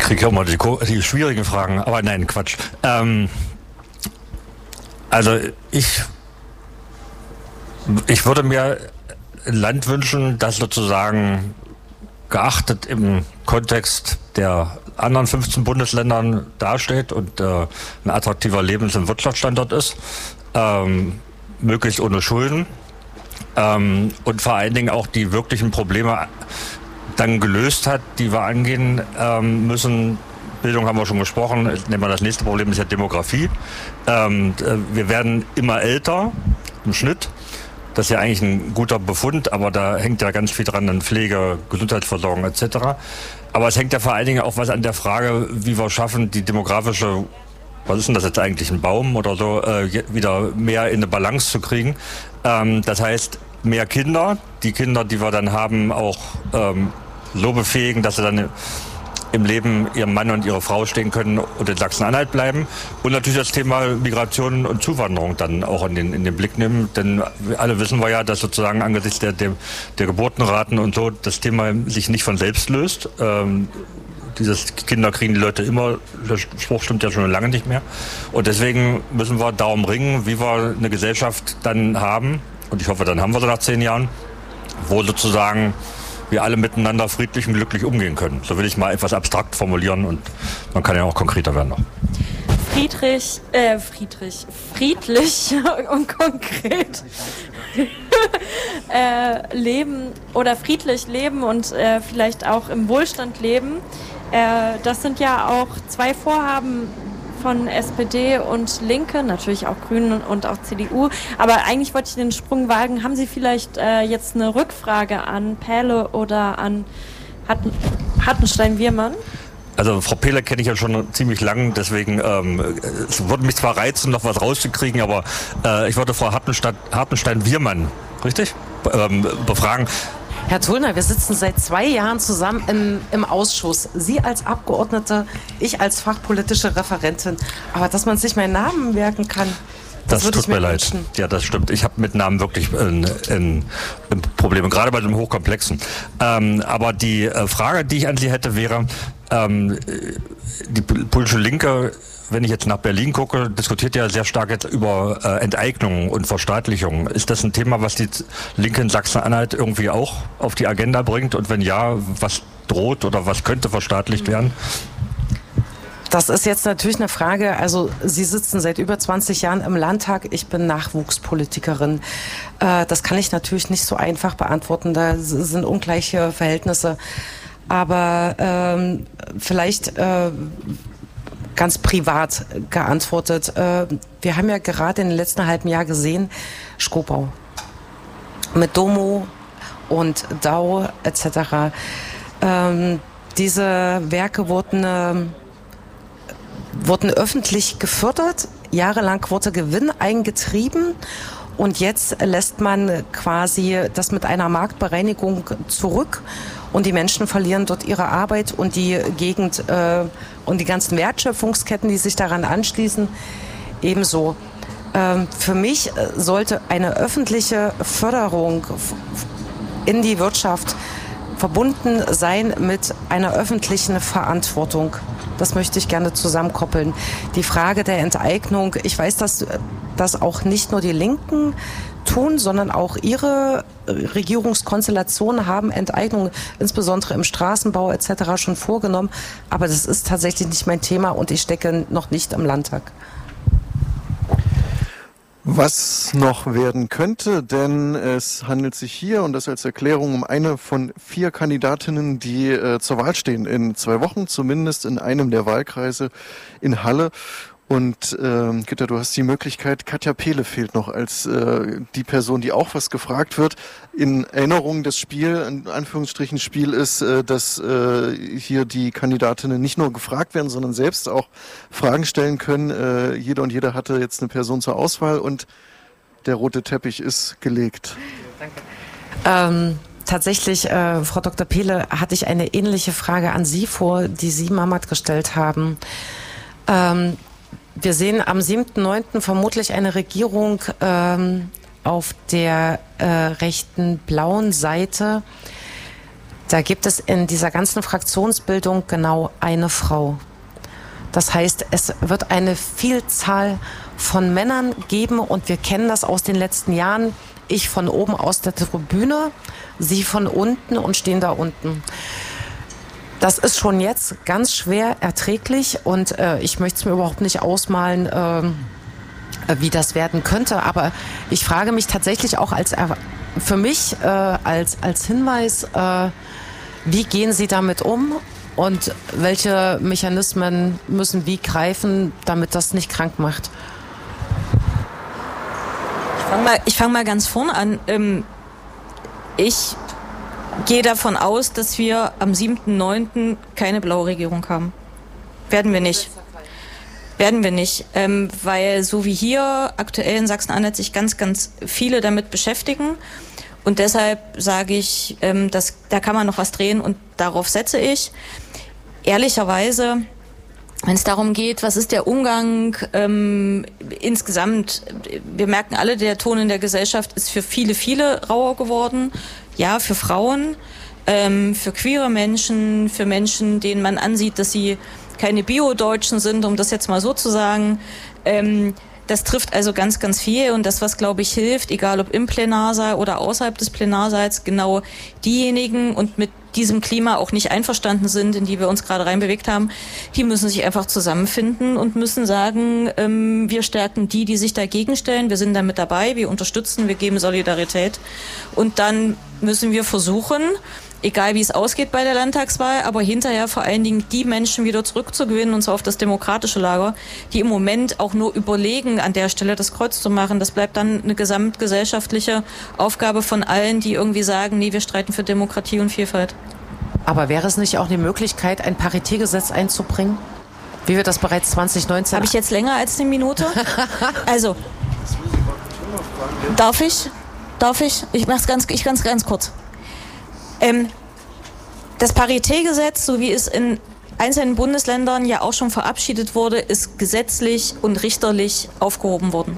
kriege ja immer die schwierigen Fragen, aber nein, Quatsch. Also ich würde mir ein Land wünschen, das sozusagen geachtet im Kontext der anderen 15 Bundesländern dasteht und ein attraktiver Lebens- und Wirtschaftsstandort ist, möglichst ohne Schulden und vor allen Dingen auch die wirklichen Probleme dann gelöst hat, die wir angehen müssen. Bildung haben wir schon gesprochen. Nehmen wir das nächste Problem, ist ja Demografie. Wir werden immer älter im Schnitt. Das ist ja eigentlich ein guter Befund, aber da hängt ja ganz viel dran an Pflege, Gesundheitsversorgung etc. Aber es hängt ja vor allen Dingen auch was an der Frage, wie wir schaffen, die demografische, was ist denn das jetzt eigentlich, ein Baum oder so, wieder mehr in eine Balance zu kriegen. Das heißt, mehr Kinder, die Kinder, die wir dann haben, auch so befähigen, dass sie dann im Leben ihrem Mann und ihrer Frau stehen können und in Sachsen-Anhalt bleiben. Und natürlich das Thema Migration und Zuwanderung dann auch in den Blick nehmen. Denn alle wissen wir ja, dass sozusagen angesichts der Geburtenraten und so das Thema sich nicht von selbst löst. Dieses Kinder kriegen die Leute immer, der Spruch stimmt ja schon lange nicht mehr. Und deswegen müssen wir darum ringen, wie wir eine Gesellschaft dann haben. Und ich hoffe, dann haben wir sie nach 10 Jahren, wo sozusagen wir alle miteinander friedlich und glücklich umgehen können. So will ich mal etwas abstrakt formulieren und man kann ja auch konkreter werden noch. Friedlich und konkret leben oder friedlich leben und vielleicht auch im Wohlstand leben. Das sind ja auch 2 Vorhaben von SPD und Linke, natürlich auch Grünen und auch CDU. Aber eigentlich wollte ich den Sprung wagen. Haben Sie vielleicht jetzt eine Rückfrage an Pähle oder an Hartenstein-Wirmann? Also Frau Pehle kenne ich ja schon ziemlich lang, deswegen es würde mich zwar reizen, noch was rauszukriegen, aber ich wollte Frau Hartenstein-Wirmann, richtig, befragen. Herr Thullner, wir sitzen seit 2 Jahren zusammen im Ausschuss. Sie als Abgeordnete, ich als fachpolitische Referentin. Aber dass man sich meinen Namen merken kann, das tut mir leid. Wünschen. Ja, das stimmt. Ich habe mit Namen wirklich Probleme, gerade bei dem Hochkomplexen. Aber die Frage, die ich an Sie hätte, wäre, die politische Linke, wenn ich jetzt nach Berlin gucke, diskutiert ja sehr stark jetzt über Enteignung und Verstaatlichung. Ist das ein Thema, was die Linke in Sachsen-Anhalt irgendwie auch auf die Agenda bringt? Und wenn ja, was droht oder was könnte verstaatlicht werden? Das ist jetzt natürlich eine Frage, also Sie sitzen seit über 20 Jahren im Landtag, ich bin Nachwuchspolitikerin. Das kann ich natürlich nicht so einfach beantworten, da sind ungleiche Verhältnisse. Aber vielleicht ganz privat geantwortet. Wir haben ja gerade in den letzten halben Jahr gesehen, Schkopau mit Domo und DAO etc. Diese Werke wurden öffentlich gefördert, jahrelang wurde Gewinn eingetrieben und jetzt lässt man quasi das mit einer Marktbereinigung zurück und die Menschen verlieren dort ihre Arbeit und die Gegend und die ganzen Wertschöpfungsketten, die sich daran anschließen, ebenso. Für mich sollte eine öffentliche Förderung in die Wirtschaft verbunden sein mit einer öffentlichen Verantwortung. Das möchte ich gerne zusammenkoppeln. Die Frage der Enteignung, ich weiß, dass das auch nicht nur die Linken tun, sondern auch ihre Regierungskonstellationen haben Enteignungen, insbesondere im Straßenbau etc. schon vorgenommen. Aber das ist tatsächlich nicht mein Thema und ich stecke noch nicht im Landtag. Was noch werden könnte, denn es handelt sich hier, und das als Erklärung, um eine von 4 Kandidatinnen, die zur Wahl stehen, in 2 Wochen, zumindest in einem der Wahlkreise in Halle. Und Gitta, du hast die Möglichkeit, Katja Pehle fehlt noch als die Person, die auch was gefragt wird. In Erinnerung, das Spiel, in Anführungsstrichen Spiel ist, dass hier die Kandidatinnen nicht nur gefragt werden, sondern selbst auch Fragen stellen können. Jeder und jeder hatte jetzt eine Person zur Auswahl und der rote Teppich ist gelegt. Danke. Tatsächlich, Frau Dr. Pehle, hatte ich eine ähnliche Frage an Sie vor, die Sie Mamat gestellt haben. Wir sehen am 7.9. vermutlich eine Regierung auf der rechten blauen Seite, Da gibt es in dieser ganzen Fraktionsbildung genau eine Frau. Das heißt, es wird eine Vielzahl von Männern geben und wir kennen das aus den letzten Jahren. Ich von oben aus der Tribüne, sie von unten und stehen da unten. Das ist schon jetzt ganz schwer erträglich und ich möchte es mir überhaupt nicht ausmalen, wie das werden könnte. Aber ich frage mich tatsächlich auch für mich als Hinweis, wie gehen Sie damit um und welche Mechanismen müssen wie greifen, damit das nicht krank macht? Ich fang mal ganz vorne an. Ich gehe davon aus, dass wir am 7.9. keine blaue Regierung haben. Werden wir nicht. Weil so wie hier aktuell in Sachsen-Anhalt sich ganz, ganz viele damit beschäftigen. Und deshalb sage ich, da kann man noch was drehen und darauf setze ich. Ehrlicherweise, wenn es darum geht, was ist der Umgang insgesamt, wir merken alle, der Ton in der Gesellschaft ist für viele, viele rauer geworden. Ja, für Frauen, für queere Menschen, für Menschen, denen man ansieht, dass sie keine Bio-Deutschen sind, um das jetzt mal so zu sagen. Das trifft also ganz, ganz viel und das, was, glaube ich, hilft, egal ob im Plenarsaal oder außerhalb des Plenarsaals, genau diejenigen und mit diesem Klima auch nicht einverstanden sind, in die wir uns gerade reinbewegt haben, die müssen sich einfach zusammenfinden und müssen sagen, wir stärken die sich dagegen stellen, wir sind da mit dabei, wir unterstützen, wir geben Solidarität und dann müssen wir versuchen, egal wie es ausgeht bei der Landtagswahl, aber hinterher vor allen Dingen die Menschen wieder zurückzugewinnen, und zwar auf das demokratische Lager, die im Moment auch nur überlegen, an der Stelle das Kreuz zu machen. Das bleibt dann eine gesamtgesellschaftliche Aufgabe von allen, die irgendwie sagen, nee, wir streiten für Demokratie und Vielfalt. Aber wäre es nicht auch eine Möglichkeit, ein Paritätgesetz einzubringen? Wie wir das bereits 2019... Habe ich jetzt länger als eine Minute? Also, darf ich? Ich mache es ganz kurz. Das Paritätgesetz, so wie es in einzelnen Bundesländern ja auch schon verabschiedet wurde, ist gesetzlich und richterlich aufgehoben worden.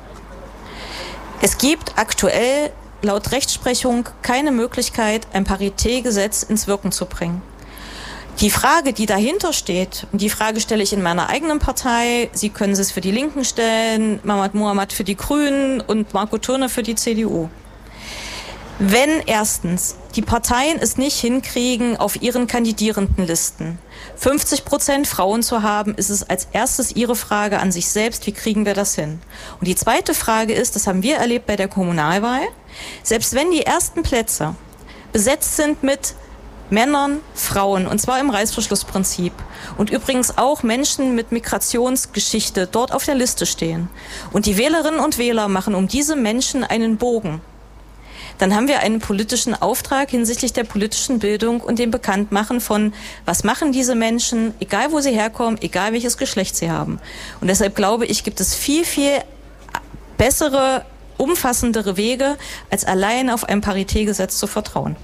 Es gibt aktuell laut Rechtsprechung keine Möglichkeit, ein Paritätgesetz ins Wirken zu bringen. Die Frage, die dahinter steht, und die Frage stelle ich in meiner eigenen Partei, Sie können es für die Linken stellen, Mahmoud Mohamad für die Grünen und Marco Thurner für die CDU. Wenn erstens die Parteien es nicht hinkriegen, auf ihren Kandidierendenlisten 50% Frauen zu haben, ist es als erstes ihre Frage an sich selbst, wie kriegen wir das hin? Und die zweite Frage ist, das haben wir erlebt bei der Kommunalwahl, selbst wenn die ersten Plätze besetzt sind mit Männern, Frauen, und zwar im Reißverschlussprinzip, und übrigens auch Menschen mit Migrationsgeschichte dort auf der Liste stehen, und die Wählerinnen und Wähler machen um diese Menschen einen Bogen, dann haben wir einen politischen Auftrag hinsichtlich der politischen Bildung und dem Bekanntmachen von, was machen diese Menschen, egal wo sie herkommen, egal welches Geschlecht sie haben. Und deshalb glaube ich, gibt es viel, viel bessere, umfassendere Wege, als allein auf ein Paritätgesetz zu vertrauen.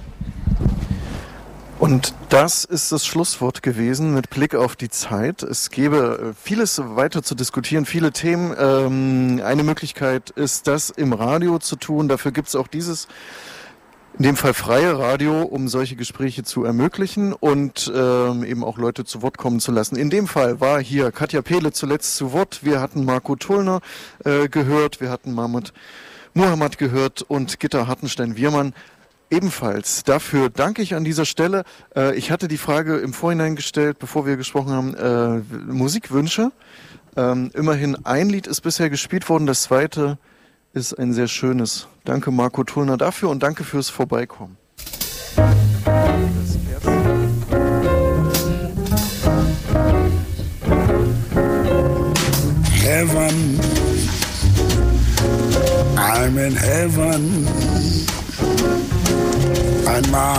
Und das ist das Schlusswort gewesen mit Blick auf die Zeit. Es gäbe vieles weiter zu diskutieren, viele Themen. Eine Möglichkeit ist, das im Radio zu tun. Dafür gibt es auch dieses, in dem Fall freie Radio, um solche Gespräche zu ermöglichen und eben auch Leute zu Wort kommen zu lassen. In dem Fall war hier Katja Pehle zuletzt zu Wort. Wir hatten Marco Thurner gehört, wir hatten Mahmoud Mohamad gehört und Gitta Hartenstein-Wirmann ebenfalls. Dafür danke ich an dieser Stelle. Ich hatte die Frage im Vorhinein gestellt, bevor wir gesprochen haben, Musikwünsche. Immerhin ein Lied ist bisher gespielt worden, das zweite ist ein sehr schönes. Danke Marco Thurner dafür und danke fürs Vorbeikommen. Heaven, I'm in heaven. And my